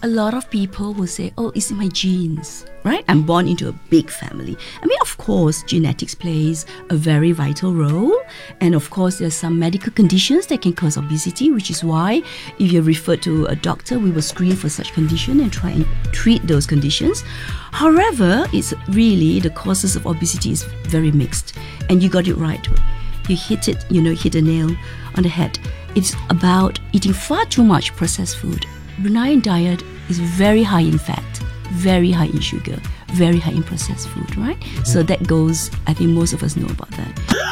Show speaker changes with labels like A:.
A: a lot of people will say, oh, it's in my genes, right? I'm born into a big family. I mean, of course, genetics plays a very vital role. And of course, there's some medical conditions that can cause obesity, which is why if you're referred to a doctor, we will screen for such condition and try and treat those conditions. However, it's really the causes of obesity is very mixed. And you got it right. You hit it, hit the nail on the head. It's about eating far too much processed food. Bruneian diet is very high in fat, very high in sugar, very high in processed food, right? So that goes, I think most of us know about that.